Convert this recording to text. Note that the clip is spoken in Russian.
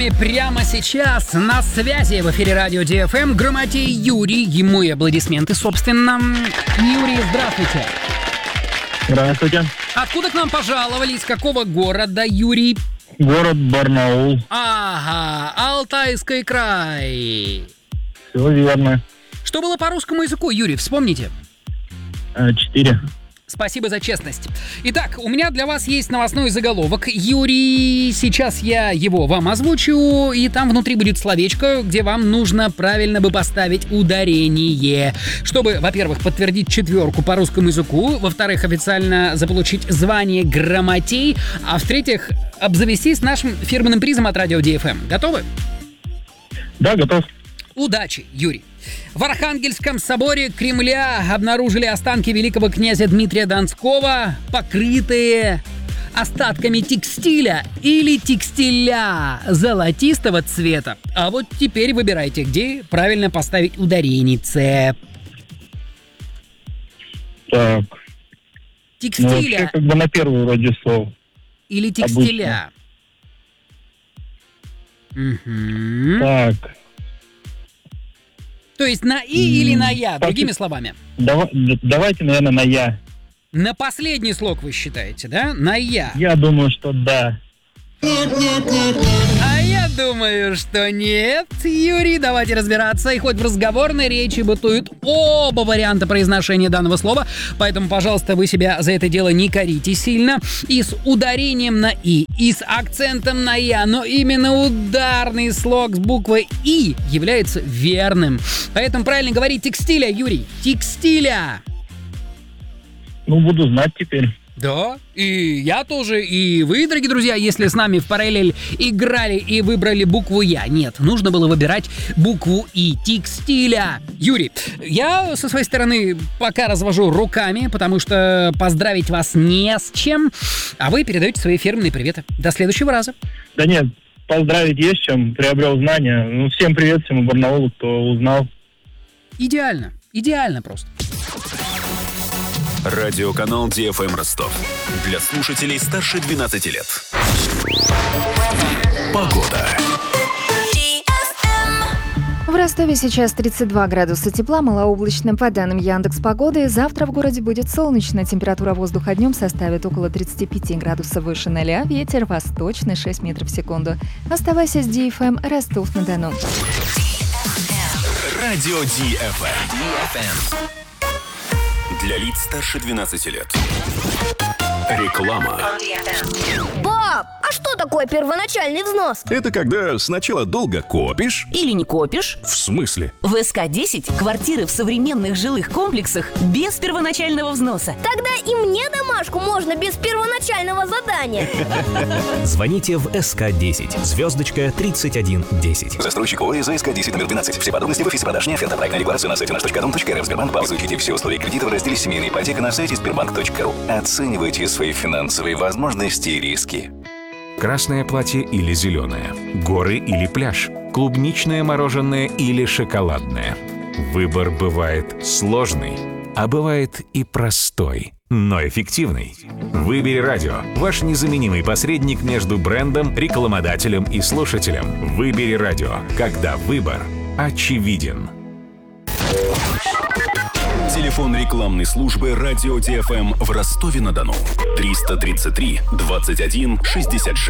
И прямо сейчас на связи в эфире радио DFM Грамотей Юрий. Ему и аплодисменты, собственно. Юрий, здравствуйте. Здравствуйте. Откуда к нам пожаловали? Из какого города, Юрий? Город Барнаул. Ага, Алтайский край. Все верно. Что было по русскому языку, Юрий, вспомните? 4. Спасибо за честность. Итак, у меня для вас есть новостной заголовок. Юрий, сейчас я его вам озвучу, и там внутри будет словечко, где вам нужно правильно бы поставить ударение, чтобы, во-первых, подтвердить 4 по русскому языку, во-вторых, официально заполучить звание грамотей, а в-третьих, обзавестись нашим фирменным призом от радио DFM. Готовы? Да, готов. Удачи, Юрий. В Архангельском соборе Кремля обнаружили останки великого князя Дмитрия Донского, покрытые остатками текстиля или текстиля золотистого цвета. А вот теперь выбирайте, где правильно поставить ударение. Так. Текстиля вообще, как бы на первый вроде слов. или текстиля? Угу. Так. То есть на «и» или на «я», другими словами. Давайте, наверное, на «я». На последний слог вы считаете, да? На «я». Я думаю, что да. А я думаю, что нет. Юрий, давайте разбираться. И хоть в разговорной речи бытуют оба варианта произношения данного слова, поэтому, пожалуйста, вы себя за это дело не корите сильно. И с ударением на «и», и с акцентом на «я», но именно ударный слог с буквой «и» является верным. Поэтому правильно говорить текстиля, Юрий. Текстиля. Ну, буду знать теперь. Да, и я тоже, и вы, дорогие друзья, если с нами в параллель играли и выбрали букву «Я». Нет, нужно было выбирать букву «И». Текстиля. Юрий, я со своей стороны пока развожу руками, потому что поздравить вас не с чем, а вы передаете свои фирменные приветы. До следующего раза. Да нет, поздравить есть с чем, приобрел знания. Ну, всем привет, всему Барнаулу, кто узнал. Идеально, идеально просто. Радиоканал DFM Ростов. Для слушателей старше 12 лет. Погода. В Ростове сейчас 32 градуса тепла, малооблачно. По данным Яндекс.Погоды, завтра в городе будет солнечно. Температура воздуха днем составит около 35 градусов выше 0. Ветер восточный 6 метров в секунду. Оставайся с DFM Ростов-на-Дону. Радио DFM. Для лиц старше 12 лет. Реклама. Пап, а что такое первоначальный взнос? Это когда сначала долго копишь. Или не копишь? В смысле? В СК-10 квартиры в современных жилых комплексах без первоначального взноса. Тогда и мне домашку можно без первоначального задания. Звоните в СК-10, звездочка 3110. Застройщик ОС СК-10 номер 12. Все подробности в офисе продаж не оферта. Проектная декларация на сайте наш.дом.рф. Сбербанк. Изучите все условия кредита в разделе «Семейная ипотека» на сайте sberbank.ru. Оценивайте свои финансовые возможности и риски. Красное платье или зеленое, горы или пляж, клубничное мороженое или шоколадное. Выбор бывает сложный, а бывает и простой, но эффективный. Выбери радио, ваш незаменимый посредник между брендом, рекламодателем и слушателем. Выбери радио, когда выбор очевиден. Телефон рекламной службы радио DFM в Ростове-на-Дону. 333 21 66.